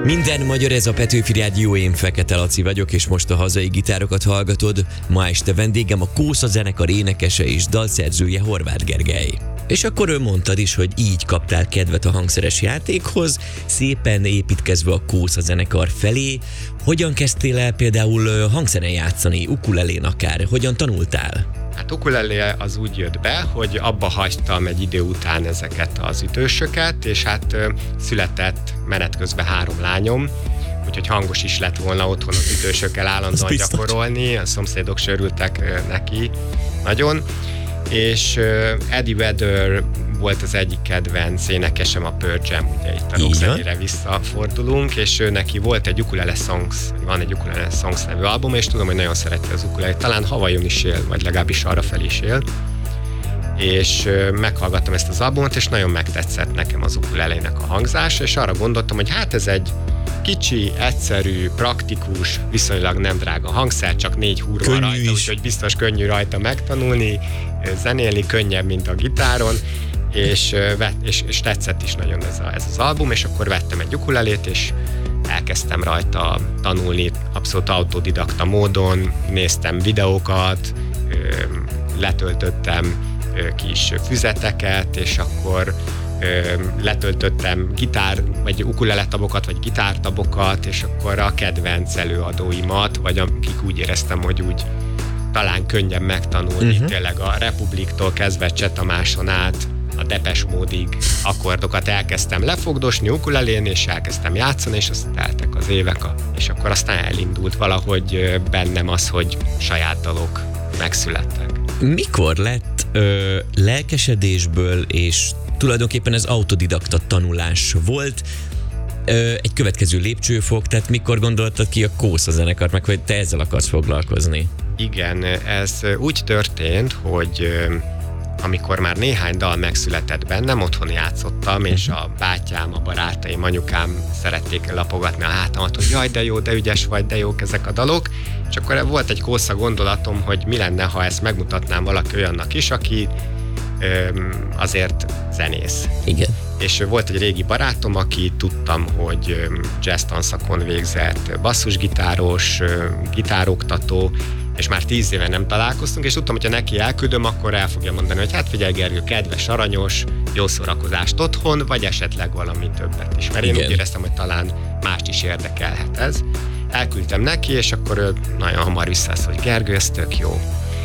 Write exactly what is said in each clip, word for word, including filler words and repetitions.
Minden magyar, ez a Petőfi Rádió, én Fekete Laci vagyok, és most a hazai gitárokat hallgatod. Ma este vendégem a Kósza zenekar énekese és dalszerzője, Horváth Gergely. És akkor ő mondtad is, hogy így kaptál kedvet a hangszeres játékhoz, szépen építkezve a Kósza zenekar felé. Hogyan kezdtél el például hangszeren játszani, ukulelén akár? Hogyan tanultál? Hát ukulelé az úgy jött be, hogy abba hagytam egy idő után ezeket az ütősöket, és hát ö, született menet közben három lányom, úgyhogy hangos is lett volna otthon az ütősökkel állandóan gyakorolni, a szomszédok se örültek ö, neki nagyon, és ö, Eddie Vedder volt az egyik kedvenc énekesem, a Pearl Jam, ugye itt a rockzenére visszafordulunk, és ő neki volt egy Ukulele Songs, van egy Ukulele Songs nevű album, és tudom, hogy nagyon szereti az ukulelét, talán Havajon is él, vagy legalábbis arra fel is él, és meghallgattam ezt az albumot, és nagyon megtetszett nekem az ukulelének a hangzása, és arra gondoltam, hogy hát ez egy kicsi, egyszerű, praktikus, viszonylag nem drága hangszer, csak négy húr van rajta, úgyhogy biztos könnyű rajta megtanulni, zenélni, könnyebb, mint a gitáron, és, és, és tetszett is nagyon ez, a, ez az album, és akkor vettem egy ukulelét, és elkezdtem rajta tanulni abszolút autodidakta módon, néztem videókat, letöltöttem kis füzeteket, és akkor letöltöttem gitár, vagy ukuleletabokat, vagy gitártabokat, és akkor a kedvenc előadóimat, vagy akik úgy éreztem, hogy úgy talán könnyebb megtanulni, uh-huh. tényleg a Republiktól kezdve Cseh Tamáson át, a Depeche Módig akkordokat elkezdtem lefogdosni ukulelén, és elkezdtem játszani, és azt teltek az évek, és akkor aztán elindult valahogy bennem az, hogy saját dalok megszülettek. Mikor lett ö, lelkesedésből, és tulajdonképpen ez autodidakta tanulás volt, ö, egy következő lépcsőfok, tehát mikor gondoltad ki a Kósza zenekart, meg hogy te ezzel akarsz foglalkozni? Igen, ez úgy történt, hogy amikor már néhány dal megszületett bennem, otthon játszottam, uh-huh. és a bátyám, a barátaim, anyukám szerették lapogatni a hátamat, hogy jaj, de jó, de ügyes vagy, de jók ezek a dalok, és akkor volt egy Kósza gondolatom, hogy mi lenne, ha ezt megmutatnám valaki olyannak is, aki öm, azért zenész. Igen. És volt egy régi barátom, aki tudtam, hogy jazz tanszakon végzett basszusgitáros, gitároktató, és már tíz éve nem találkoztunk, és tudtam, hogyha neki elküldöm, akkor el fogja mondani, hogy hát figyelj Gergő, kedves, aranyos, jó szórakozást otthon, vagy esetleg valami többet is. Mert én Igen. úgy éreztem, hogy talán mást is érdekelhet ez. Elküldtem neki, és akkor ő nagyon hamar visszasz, hogy Gergő, ez tök jó.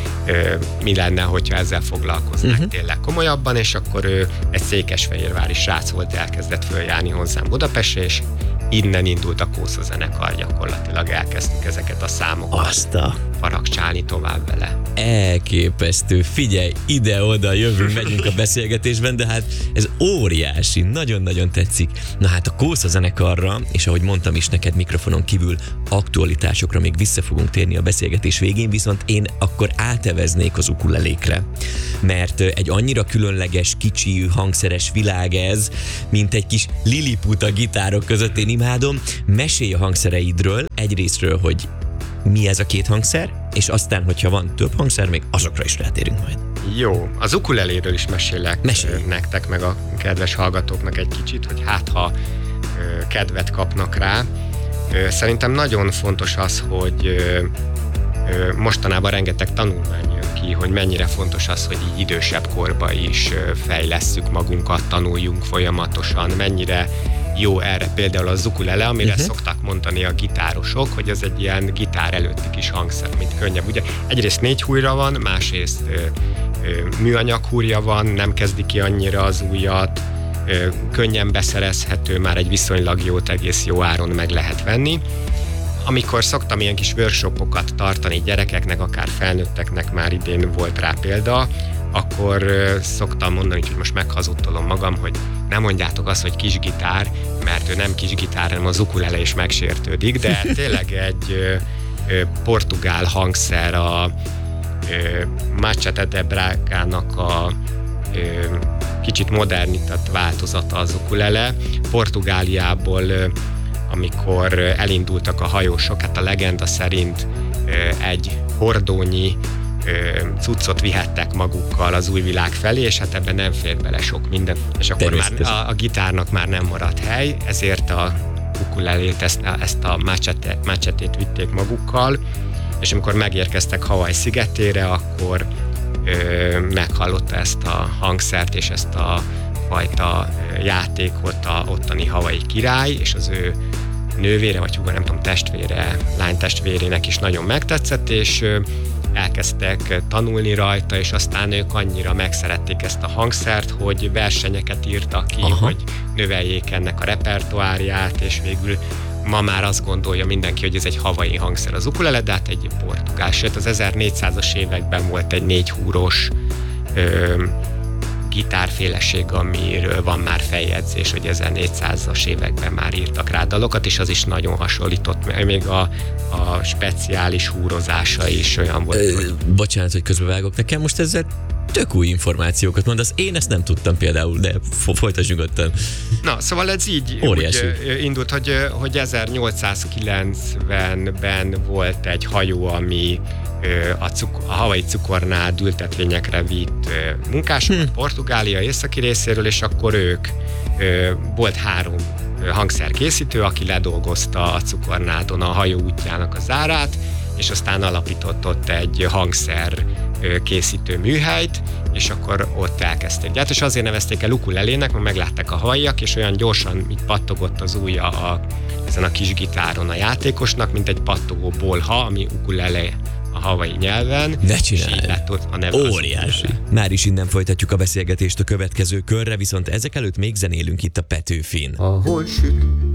Ö, mi lenne, hogyha ezzel foglalkoznánk uh-huh. tényleg komolyabban, és akkor ő egy székesfehérvári srác volt, elkezdett följárni hozzám Budapestre, és innen indult a Kósza zenekar, gyakorlatilag elkezdtük ezeket a számokat Azt a... faragcsálni tovább vele. Elképesztő, figyelj, ide-oda jövünk, megyünk a beszélgetésben, de hát ez óriási, nagyon-nagyon tetszik. Na hát a Kósza zenekarra, és ahogy mondtam is neked mikrofonon kívül, aktualitásokra még vissza fogunk térni a beszélgetés végén, viszont én akkor áteveznék az ukulelékre, mert egy annyira különleges, kicsi, hangszeres világ ez, mint egy kis liliput a gitárok között, én imádom. Mesélj a hangszereidről, egyrésztről, hogy mi ez a két hangszer, és aztán, hogyha van több hangszer, még azokra is rátérünk majd. Jó, az ukuleléről is mesélek Mesélj. nektek, meg a kedves hallgatóknak egy kicsit, hogy hát ha ö, kedvet kapnak rá. Ö, szerintem nagyon fontos az, hogy ö, ö, mostanában rengeteg tanulmány jön ki, hogy mennyire fontos az, hogy így idősebb korban is ö, fejlesszük magunkat, tanuljunk folyamatosan, mennyire jó erre például az ukulele, amire uh-huh. szoktak mondani a gitárosok, hogy ez egy ilyen gitár előtti kis hangszer, mint könnyebb. Ugye egyrészt négy hújra van, másrészt ö, ö, műanyag húrja van, nem kezdi ki annyira az ujjat, ö, könnyen beszerezhető, már egy viszonylag jót, egész jó áron meg lehet venni. Amikor szoktam ilyen kis workshopokat tartani gyerekeknek, akár felnőtteknek, már idén volt rá példa, akkor uh, szoktam mondani, hogy most meghazudtolom magam, hogy nem mondjátok azt, hogy kis gitár, mert ő nem kis gitár, hanem az ukulele is megsértődik, de tényleg egy uh, uh, portugál hangszer, a uh, Machete de Bragának a uh, kicsit modernított változata az ukulele. Portugáliából, uh, amikor elindultak a hajósok, hát a legenda szerint uh, egy hordónyi cuccot vihettek magukkal az új világ felé, és hát ebben nem fér bele sok minden. És akkor már a, a gitárnak már nem maradt hely, ezért a ukulelét, ezt, ezt a machete, machetét vitték magukkal, és amikor megérkeztek Hawaii szigetére, akkor ö, meghallotta ezt a hangszert és ezt a fajta játékot a ottani Hawaii király, és az ő nővére, vagy húga, nem tudom, testvére, lány testvérének is nagyon megtetszett, és elkezdtek tanulni rajta, és aztán ők annyira megszerették ezt a hangszert, hogy versenyeket írtak ki, Aha. hogy növeljék ennek a repertoárját, és végül ma már azt gondolja mindenki, hogy ez egy havai hangszer az ukulele, de hát egy portugál. Sőt, az ezernégyszázas években volt egy négy húros ö, gitárféleség, amiről van már feljegyzés, hogy ezernégyszázas években már írtak rá dalokat, és az is nagyon hasonlított, még a, a speciális húrozása is olyan volt. Ö, hogy... bocsánat, hogy közbevágok, nekem most ezzel tök új információkat mondasz. Én ezt nem tudtam például, de folytasd nyugodtan. Na, szóval ez így Óriási. úgy indult, hogy, hogy ezernyolcszázkilencvenben volt egy hajó, ami a, cuk- a havai cukornál ültetvényekre vitt munkásokat hmm. Portugália északi részéről, és akkor ők, volt három hangszerkészítő, aki ledolgozta a cukornádon a hajó útjának a zárát, és aztán alapított ott egy hangszer készítő műhelyt, és akkor ott elkezdték gyárt, és azért nevezték el ukulelének, mert meglátták a hawaiiak, és olyan gyorsan így pattogott az ujja a, ezen a kis gitáron a játékosnak, mint egy pattogó bolha, ami ukulele a hawaii nyelven. Ne csinálj! A neve óriási! Már is innen folytatjuk a beszélgetést a következő körre, viszont ezek előtt még zenélünk itt a Petőfin. Ahol süt